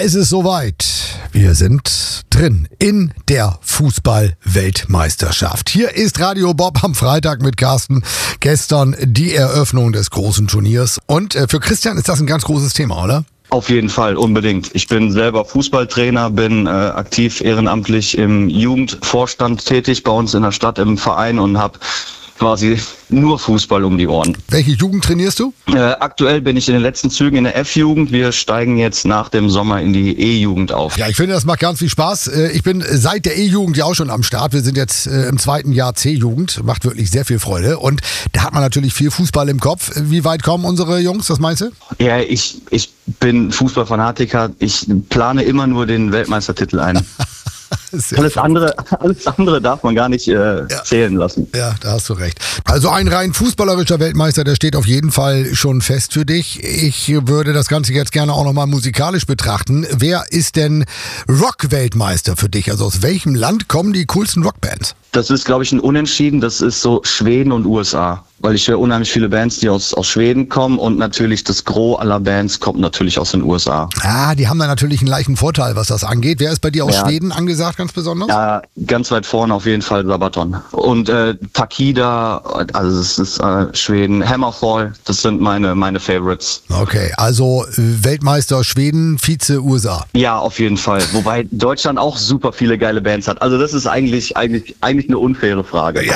ist es soweit. Wir sind drin in der Fußball-Weltmeisterschaft. Hier ist Radio Bob am Freitag mit Carsten. Gestern die Eröffnung des großen Turniers. Und für Christian ist das ein ganz großes Thema, oder? Auf jeden Fall, unbedingt. Ich bin selber Fußballtrainer, bin aktiv ehrenamtlich im Jugendvorstand tätig bei uns in der Stadt im Verein und habe quasi nur Fußball um die Ohren. Welche Jugend trainierst du? Aktuell bin ich in den letzten Zügen in der F-Jugend. Wir steigen jetzt nach dem Sommer in die E-Jugend auf. Ja, ich finde, das macht ganz viel Spaß. Ich bin seit der E-Jugend ja auch schon am Start. Wir sind jetzt im 2. Jahr C-Jugend. Macht wirklich sehr viel Freude. Und da hat man natürlich viel Fußball im Kopf. Wie weit kommen unsere Jungs? Was meinst du? Ja, ich bin Fußballfanatiker. Ich plane immer nur den Weltmeistertitel ein. Alles andere darf man gar nicht zählen lassen. Ja, da hast du recht. Also ein rein fußballerischer Weltmeister, der steht auf jeden Fall schon fest für dich. Ich würde das Ganze jetzt gerne auch nochmal musikalisch betrachten. Wer ist denn Rock-Weltmeister für dich? Also aus welchem Land kommen die coolsten Rockbands? Das ist, glaube ich, ein Unentschieden. Das ist so Schweden und USA. Weil ich höre unheimlich viele Bands, die aus Schweden kommen und natürlich das Gros aller Bands kommt natürlich aus den USA. Ah, die haben da natürlich einen leichten Vorteil, was das angeht. Wer ist bei dir aus Schweden angesagt, ganz besonders? Ja, ganz weit vorne auf jeden Fall Sabaton. Und Takida, also das ist Schweden, Hammerfall, das sind meine Favorites. Okay, also Weltmeister Schweden, Vize USA. Ja, auf jeden Fall. Wobei Deutschland auch super viele geile Bands hat. Also das ist eigentlich eine unfaire Frage. Ja.